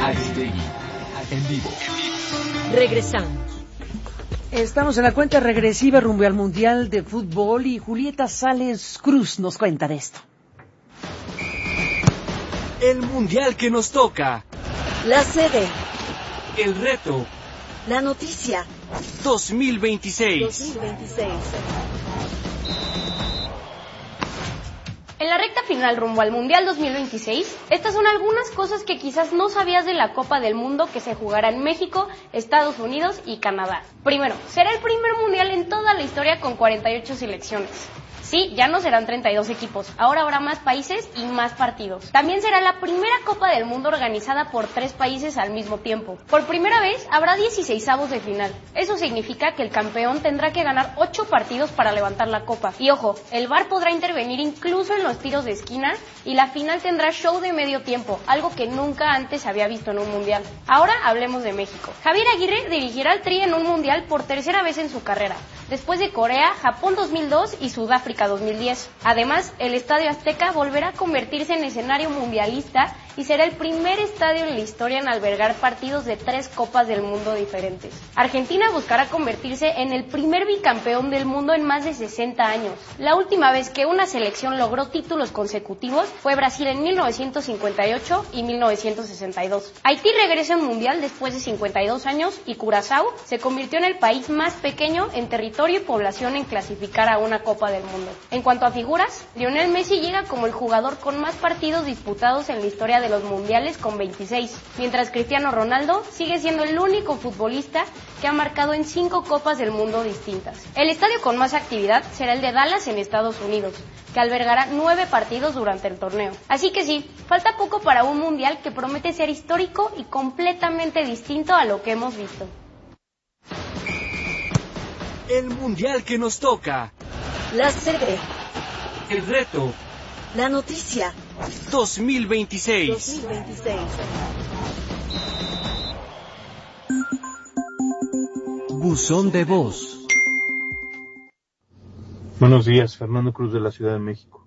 Aristegui, en vivo. Regresamos. Estamos en la cuenta regresiva rumbo al Mundial de Fútbol y Julieta Sales Cruz nos cuenta de esto. El Mundial que nos toca. La sede. El reto. La noticia. 2026. En la recta final rumbo al Mundial 2026, estas son algunas cosas que quizás no sabías de la Copa del Mundo que se jugará en México, Estados Unidos y Canadá. Primero, será el primer Mundial en toda la historia con 48 selecciones. Sí, ya no serán 32 equipos, ahora habrá más países y más partidos. También será la primera Copa del Mundo organizada por 3 países al mismo tiempo. Por primera vez habrá 16avos de final. Eso significa que el campeón tendrá que ganar 8 partidos para levantar la copa. Y ojo, el VAR podrá intervenir incluso en los tiros de esquina y la final tendrá show de medio tiempo, algo que nunca antes había visto en un mundial. Ahora hablemos de México. Javier Aguirre dirigirá al Tri en un mundial por tercera vez en su carrera, después de Corea, Japón 2002 y Sudáfrica 2010. Además, el Estadio Azteca volverá a convertirse en escenario mundialista y será el primer estadio en la historia en albergar partidos de 3 Copas del Mundo diferentes. Argentina buscará convertirse en el primer bicampeón del mundo en más de 60 años. La última vez que una selección logró títulos consecutivos fue Brasil en 1958 y 1962. Haití regresa a un mundial después de 52 años y Curazao se convirtió en el país más pequeño en territorio y población en clasificar a una Copa del Mundo. En cuanto a figuras, Lionel Messi llega como el jugador con más partidos disputados en la historia de los mundiales con 26, mientras Cristiano Ronaldo sigue siendo el único futbolista que ha marcado en 5 Copas del Mundo distintas. El estadio con más actividad será el de Dallas en Estados Unidos, que albergará 9 partidos durante el torneo. Así que sí, falta poco para un mundial que promete ser histórico y completamente distinto a lo que hemos visto. El Mundial que nos toca. La sede. El reto. La noticia. 2026. Buzón de voz. Buenos días, Fernando Cruz de la Ciudad de México.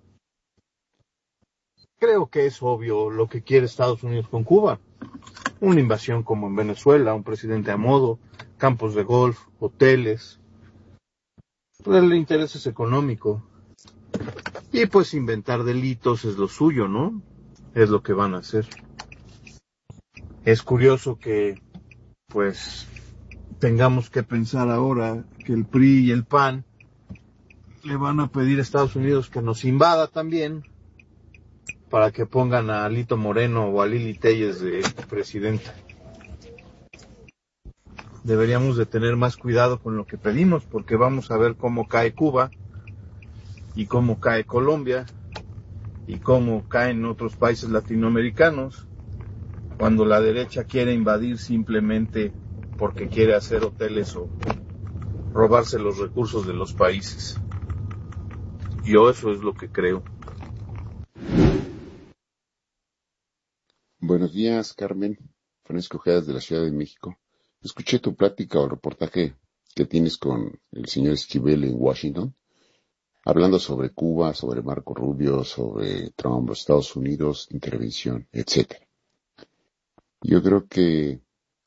Creo que es obvio lo que quiere Estados Unidos con Cuba. Una invasión como en Venezuela, un presidente a modo, campos de golf, hoteles. Pues el interés es económico. Y pues inventar delitos es lo suyo, ¿no? Es lo que van a hacer. Es curioso que, pues, tengamos que pensar ahora que el PRI y el PAN le van a pedir a Estados Unidos que nos invada también para que pongan a Alito Moreno o a Lili Téllez de presidenta. Deberíamos de tener más cuidado con lo que pedimos, porque vamos a ver cómo cae Cuba, y cómo cae Colombia, y cómo caen otros países latinoamericanos, cuando la derecha quiere invadir simplemente porque quiere hacer hoteles o robarse los recursos de los países. Yo eso es lo que creo. Buenos días, Carmen. Francisco Ojeda de la Ciudad de México. Escuché tu plática o reportaje que tienes con el señor Esquivel en Washington, hablando sobre Cuba, sobre Marco Rubio, sobre Trump, los Estados Unidos, intervención, etc. Yo creo que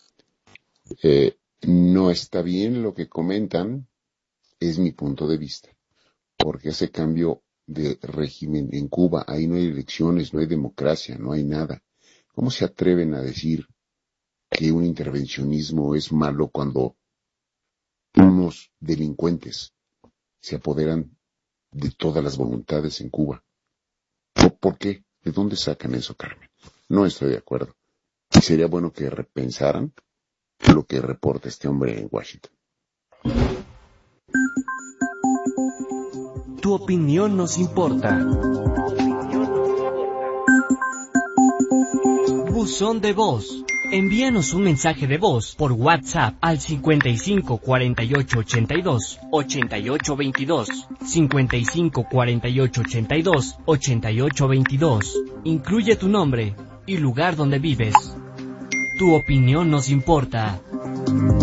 no está bien lo que comentan, es mi punto de vista, porque ese cambio de régimen en Cuba, ahí no hay elecciones, no hay democracia, no hay nada. ¿Cómo se atreven a decir que un intervencionismo es malo cuando unos delincuentes se apoderan de todas las voluntades en Cuba? ¿Por qué? ¿De dónde sacan eso, Carmen? No estoy de acuerdo. Y sería bueno que repensaran lo que reporta este hombre en Washington. Tu opinión nos importa. Buzón de voz. Envíanos un mensaje de voz por WhatsApp al 55 48 82 88 22, 55 48 82 88 22. Incluye tu nombre y lugar donde vives. Tu opinión nos importa.